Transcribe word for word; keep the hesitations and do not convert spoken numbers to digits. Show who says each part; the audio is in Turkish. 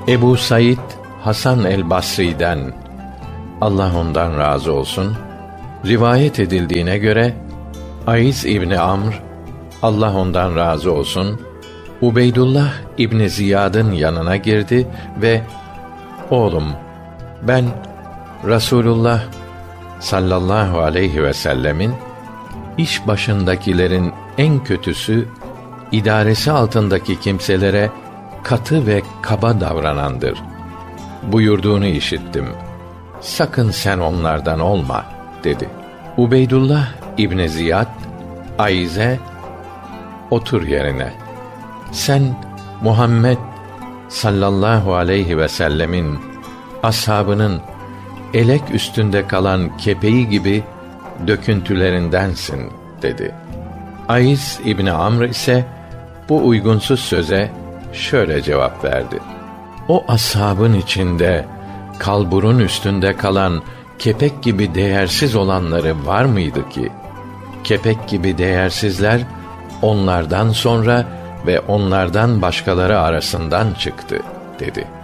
Speaker 1: Ebu Said Hasan el-Basri'den, Allah ondan razı olsun, rivayet edildiğine göre Ayz İbni Amr, Allah ondan razı olsun, Ubeydullah İbni Ziyad'ın yanına girdi ve "Oğlum, ben Rasulullah sallallahu aleyhi ve sellemin iş başındakilerin en kötüsü, idaresi altındaki kimselere katı ve kaba davranandır buyurduğunu işittim. Sakın sen onlardan olma," dedi. Ubeydullah İbni Ziyad, Ayz'e, "Otur yerine. Sen Muhammed sallallahu aleyhi ve sellemin ashabının elek üstünde kalan kepeği gibi döküntülerindensin," dedi. Ayz İbni Amr ise bu uygunsuz söze şöyle cevap verdi: "O ashabın içinde kalburun üstünde kalan kepek gibi değersiz olanları var mıydı ki? Kepek gibi değersizler onlardan sonra ve onlardan başkaları arasından çıktı," dedi.